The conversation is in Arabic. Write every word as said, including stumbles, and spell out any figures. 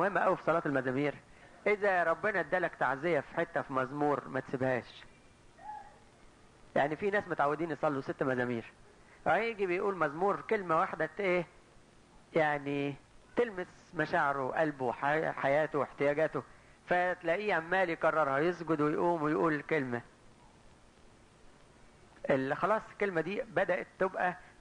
مهمة قوي في صلاة المزامير. اذا ربنا ادالك تعزية في حتة في مزمور ما تسيبهاش. يعني في ناس متعودين يصلوا ست مزامير، فهيجي بيقول مزمور كلمة واحدة ايه يعني تلمس مشاعره وقلبه وحياته واحتياجاته، فتلاقيه عمال يكررها، يسجد ويقوم ويقول الكلمة اللي خلاص الكلمة دي بدأت تبقى